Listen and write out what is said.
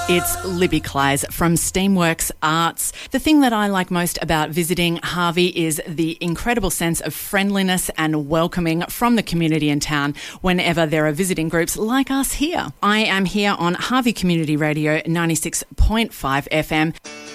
It's Libby Clise from Steamworks Arts. The thing that I like most about visiting Harvey is the incredible sense of friendliness and welcoming from the community in town whenever there are visiting groups like us here. I am here on Harvey Community Radio 96.5 FM.